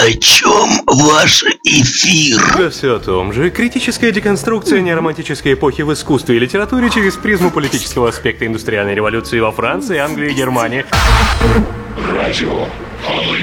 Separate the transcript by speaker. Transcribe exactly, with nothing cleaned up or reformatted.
Speaker 1: О чем ваш эфир?
Speaker 2: Да все о том же. Критическая деконструкция неоромантической эпохи в искусстве и литературе через призму политического аспекта индустриальной революции во Франции, Англии и Германии.
Speaker 3: Радио